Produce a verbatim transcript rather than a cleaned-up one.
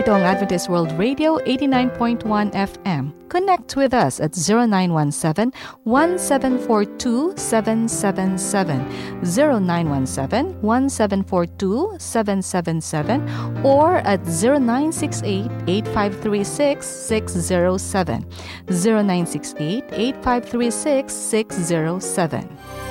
ito ang Adventist World Radio eighty-nine point one F M. Connect with us at zero nine one seven, one seven four two, seven seven seven, zero nine one seven, one seven four two, seven seven seven, or at zero nine six eight, eight five three six, six zero seven, zero nine six eight, eight five three six, six zero seven.